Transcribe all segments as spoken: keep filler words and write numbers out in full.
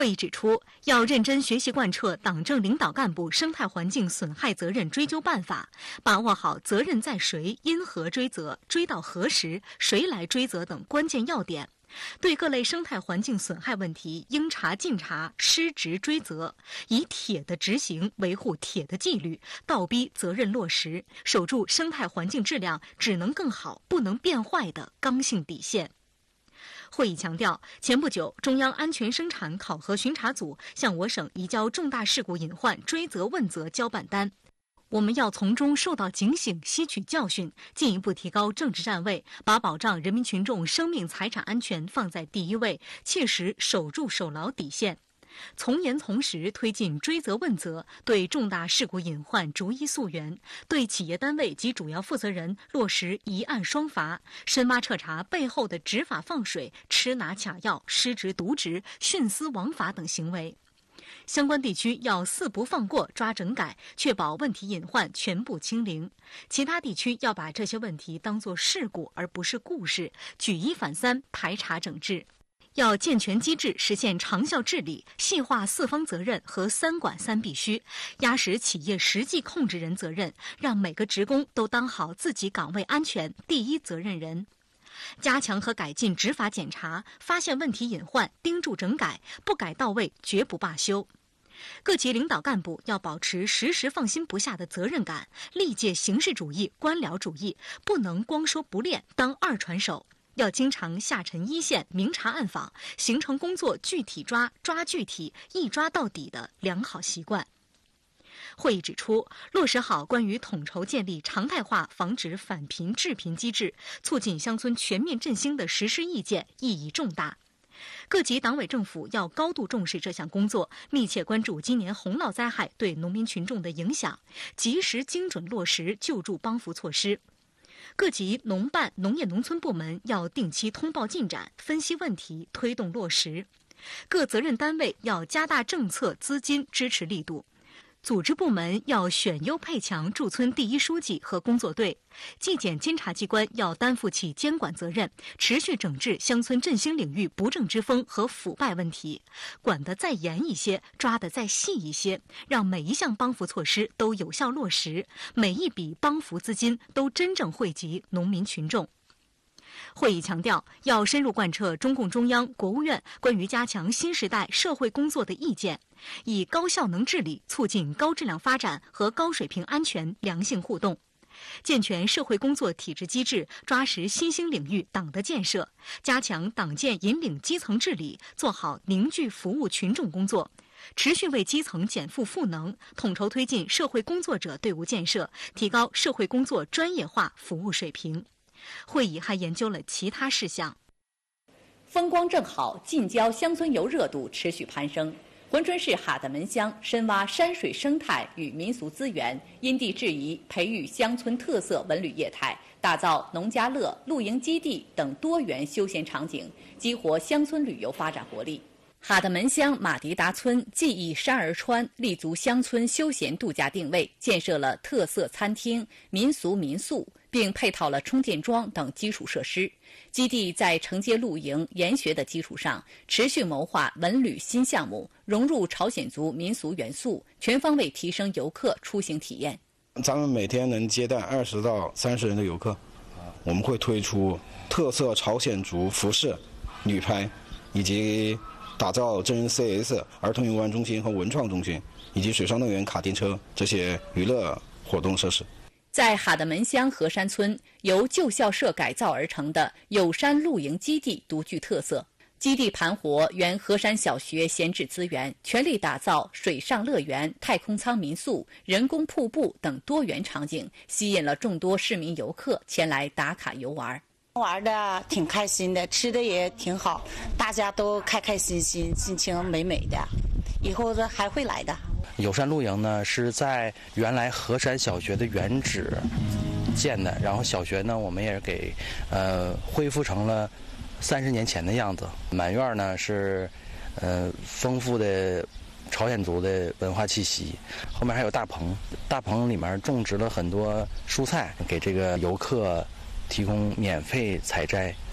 会议指出，要认真学习贯彻党政领导干部生态环境损害责任追究办法，把握好责任在谁、因何追责、追到何时、谁来追责等关键要点。对各类生态环境损害问题应查尽查、失职追责，以铁的执行维护铁的纪律，倒逼责任落实，守住生态环境质量只能更好、不能变坏的刚性底线。会议强调，前不久，中央安全生产考核巡查组向我省移交重大事故隐患追责问责交办单。我们要从中受到警醒，吸取教训，进一步提高政治站位，把保障人民群众生命财产安全放在第一位，切实守住守牢底线。从严从实推进追责问责，对重大事故隐患逐一溯源，对企业单位及主要负责人落实一案双罚，深挖彻查背后的执法放水、吃拿卡要、失职渎职、徇私枉法等行为。相关地区要四不放过抓整改，确保问题隐患全部清零。其他地区要把这些问题当作事故而不是故事，举一反三，排查整治。要健全机制，实现长效治理，细化四方责任和三管三必须，压实企业实际控制人责任，让每个职工都当好自己岗位安全第一责任人。加强和改进执法检查，发现问题隐患，盯住整改，不改到位绝不罢休。各级领导干部要保持时时放心不下的责任感，力戒形式主义、官僚主义，不能光说不练，当二传手。要经常下沉一线，明察暗访，形成工作具体抓、抓具体、一抓到底的良好习惯。会议指出，落实好关于统筹建立常态化防止返贫致贫机制，促进乡村全面振兴的实施意见意义重大。各级党委政府要高度重视这项工作，密切关注今年洪涝灾害对农民群众的影响，及时精准落实救助帮扶措施。各级农办、农业农村部门要定期通报进展，分析问题，推动落实。各责任单位要加大政策、资金支持力度。组织部门要选优配强驻村第一书记和工作队，纪检监察机关要担负起监管责任，持续整治乡村振兴领域不正之风和腐败问题，管得再严一些，抓得再细一些，让每一项帮扶措施都有效落实，每一笔帮扶资金都真正惠及农民群众。会议强调，要深入贯彻中共中央、国务院关于加强新时代社会工作的意见，以高效能治理促进高质量发展和高水平安全良性互动，健全社会工作体制机制，抓实新兴领域党的建设，加强党建引领基层治理，做好凝聚服务群众工作，持续为基层减负赋能，统筹推进社会工作者队伍建设，提高社会工作专业化服务水平。会议还研究了其他事项。 风光正好，近郊乡村游热度持续攀升。珲春市哈德门乡深挖山水生态与民俗资源，因地制宜培育乡村特色文旅业态，打造农家乐、露营基地等多元休闲场景，激活乡村旅游发展活力。哈德门乡马迪达村既以山而川，立足乡村休闲度假定位，建设了特色餐厅、民俗民宿，并配套了充电桩等基础设施。基地在承接露营、研学的基础上，持续谋划文旅新项目，融入朝鲜族民俗元素，全方位提升游客出行体验。 咱们每天能接待二十到三十人的游客，我们会推出特色朝鲜族服饰、旅拍，以及打造真人 C S 儿童游玩中心和文创中心，以及水上乐园、卡丁车这些娱乐活动设施。 在哈德门乡河山村，由旧校舍改造而成的有山露营基地独具特色。基地盘活原河山小学闲置资源，全力打造水上乐园、太空舱民宿、人工瀑布等多元场景，吸引了众多市民游客前来打卡游玩。 玩的挺开心的，吃的也挺好，大家都开开心心，心情美美的，以后的还会来的。 有山露营呢是在原来河山小学的原址建的，然后小学呢我们也给呃恢复成了三十年前的样子。满院呢是呃丰富的朝鲜族的文化气息，后面还有大棚，大棚里面种植了很多蔬菜，给这个游客提供免费采摘。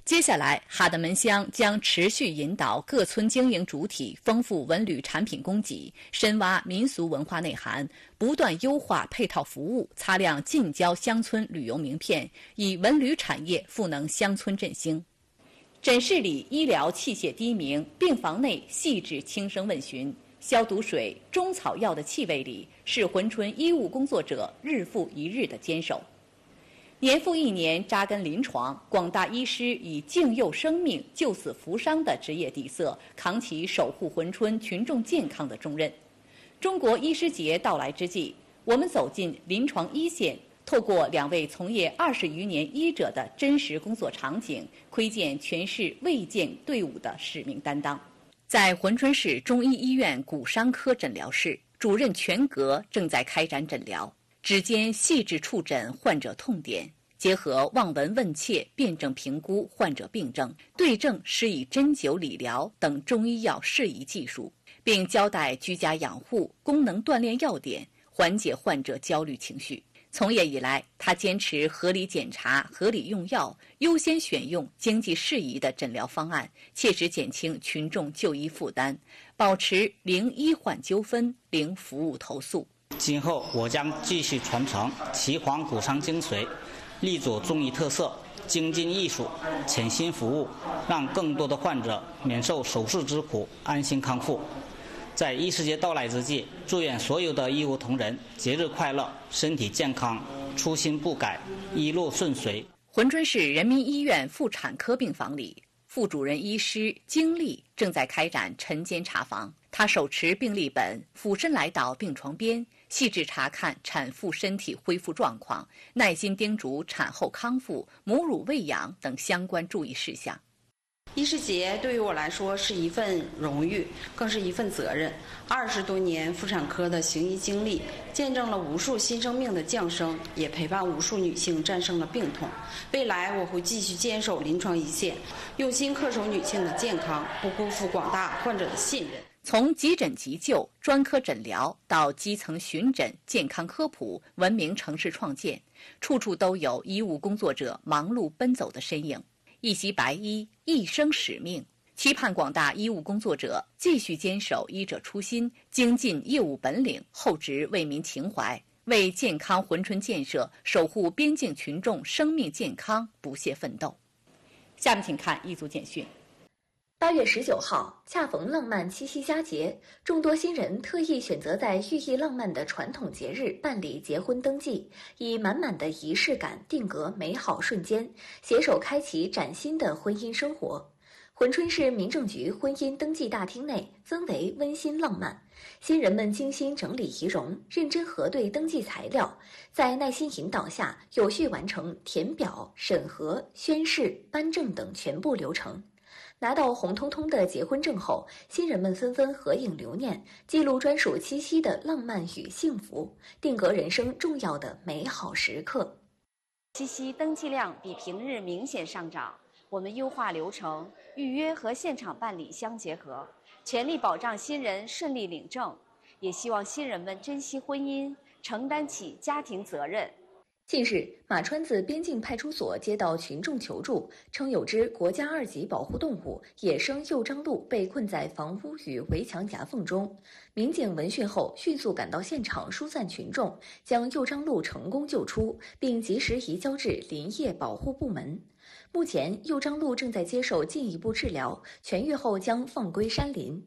接下来，哈德门乡将持续引导各村经营主体丰富文旅产品供给，深挖民俗文化内涵，不断优化配套服务，擦亮近郊乡村旅游名片，以文旅产业赋能乡村振兴。诊室里医疗器械低鸣，病房内细致轻声问询，消毒水、中草药的气味里，是珲春医务工作者日复一日的坚守。年复一年扎根临床，广大医师以敬佑生命、救死扶伤的职业底色，扛起守护珲春群众健康的重任。中国医师节到来之际，我们走进临床一线，透过两位从业二十余年医者的真实工作场景，窥见全市卫健队伍的使命担当。在珲春市中医医院骨伤科诊疗室，主任全格正在开展诊疗。指尖细致触诊患者痛点，结合望闻问切辩证评估患者病症，对症施以针灸理疗等中医药适宜技术，并交代居家养护、功能锻炼要点，缓解患者焦虑情绪。从业以来，他坚持合理检查、合理用药，优先选用经济适宜的诊疗方案，切实减轻群众就医负担，保持零医患纠纷、零服务投诉。 今后我将继续传承岐黄骨伤精髓，立足中医特色，精进艺术，潜心服务，让更多的患者免受手术之苦，安心康复。在医师节到来之际，祝愿所有的医务同仁节日快乐，身体健康，初心不改，一路顺遂。 珲春市人民医院妇产科病房里，副主任医师经历正在开展晨间查房。他手持病历本，俯身来到病床边，细致查看产妇身体恢复状况，耐心叮嘱产后康复、母乳喂养等相关注意事项。 医师节对于我来说是一份荣誉，更是一份责任。二十多年妇产科的行医经历，见证了无数新生命的降生，也陪伴无数女性战胜了病痛。未来我会继续坚守临床一线，用心恪守女性的健康，不辜负广大患者的信任。 从急诊急救、专科诊疗到基层巡诊、健康科普、文明城市创建，处处都有医务工作者忙碌奔走的身影。一袭白衣，一生使命，期盼广大医务工作者继续坚守医者初心，精进业务本领，厚植为民情怀，为健康珲春建设、守护边境群众生命健康不懈奋斗。下面请看一组简讯。 八月十九号，恰逢浪漫七夕佳节，众多新人特意选择在寓意浪漫的传统节日办理结婚登记，以满满的仪式感定格美好瞬间，携手开启崭新的婚姻生活。珲春市民政局婚姻登记大厅内氛围温馨浪漫，新人们精心整理仪容，认真核对登记材料，在耐心引导下，有序完成填表、审核、宣誓、颁证等全部流程。拿到红彤彤的结婚证后，新人们纷纷合影留念，记录专属七夕的浪漫与幸福，定格人生重要的美好时刻。 七夕登记量比平日明显上涨，我们优化流程，预约和现场办理相结合，全力保障新人顺利领证，也希望新人们珍惜婚姻，承担起家庭责任。 近日，马川子边境派出所接到群众求助，称有只国家二级保护动物野生幼张鹿被困在房屋与围墙夹缝中。民警闻讯后迅速赶到现场疏散群众，将幼张鹿成功救出，并及时移交至林业保护部门。目前，幼张鹿正在接受进一步治疗，痊愈后将放归山林。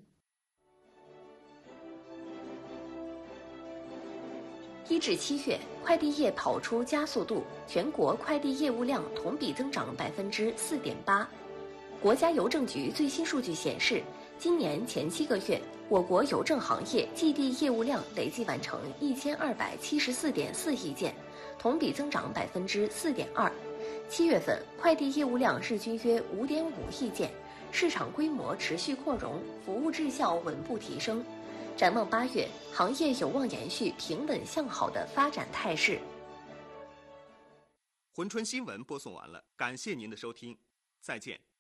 一至七月，快递业跑出加速度，全国快递业务量同比增长百分之四点八。国家邮政局最新数据显示，今年前七个月，我国邮政行业寄递业务量累计完成一千二百七十四点四亿件，同比增长百分之四点二。七月份，快递业务量日均约五点五亿件，市场规模持续扩容，服务质效稳步提升。展望八月，行业有望延续平稳向好的发展态势。 珲春新闻播送完了，感谢您的收听，再见。